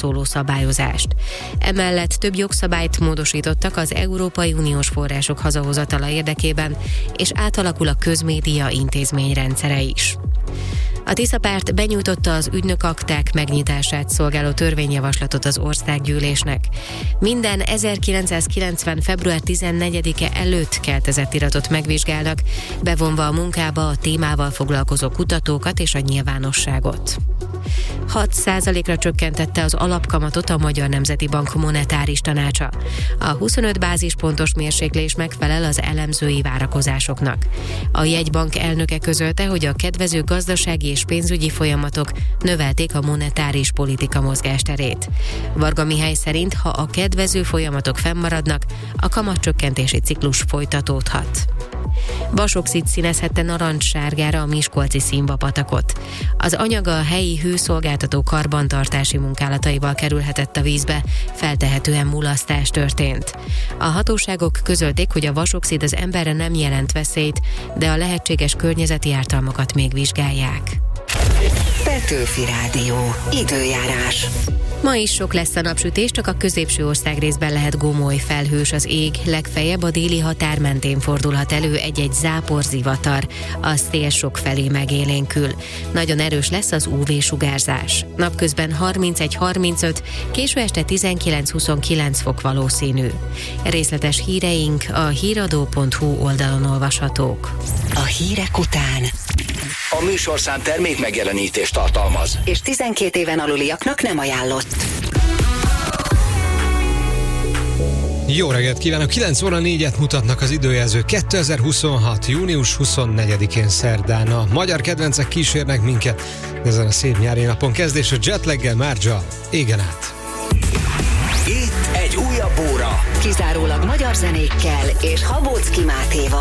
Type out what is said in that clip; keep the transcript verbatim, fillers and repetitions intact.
szóló szabályozást. Emellett több jogszabályt módosítottak az Európai Uniós források hazahozatala érdekében, és átalakul a közmédia intézményrendszere is. A Tisza párt benyújtotta az ügynökakták megnyitását szolgáló törvényjavaslatot az országgyűlésnek. Minden ezerkilencszázkilencven. február tizennegyedike előtt keltezett iratot megvizsgálnak, bevonva a munkába a témával foglalkozó kutatókat és a nyilvánosságot. hat százalékra csökkentette az alapkamatot a Magyar Nemzeti Bank monetáris tanácsa. A huszonöt bázispontos mérséklés megfelel az elemzői várakozásoknak. A jegybank elnöke közölte, hogy a kedvező gazdasági és pénzügyi folyamatok növelték a monetáris politika mozgásterét. Varga Mihály szerint, ha a kedvező folyamatok fennmaradnak, a kamatcsökkentési ciklus folytatódhat. Vasoxid színezhette narancssárgára a miskolci Színva-patakot. Az anyaga a helyi hőszolgáltató karbantartási munkálataival kerülhetett a vízbe, feltehetően mulasztás történt. A hatóságok közölték, hogy a vasoxid az emberre nem jelent veszélyt, de a lehetséges környezeti ártalmakat még vizsgálják. Petőfi Rádió. Időjárás. Ma is sok lesz a napsütés, csak a középső országrészben lehet gomoly felhős az ég, legfeljebb a déli határ mentén fordulhat elő egy-egy záporzivatar, a szél sok felé megélénkül. Nagyon erős lesz az ú vé-sugárzás. Napközben harmincegy-harmincöt, késő este tizenkilenc-huszonkilenc fok valószínű. Részletes híreink a híradó pont hú oldalon olvashatók. A hírek után A műsorszám termék megjelenítést tartalmaz, és tizenkét éven aluliaknak nem ajánlott. Jó reggelt kívánok! kilenc óra négyet mutatnak az időjelző. kétezer-huszonhat. június huszonnegyedikén szerdán a magyar kedvencek kísérnek minket ezen a szép nyári napon. Kezdés a Jetlaggel, Márdzsa, égen át. itt egy újabb óra. Kizárólag magyar zenékkel és Habóczky Mátéval.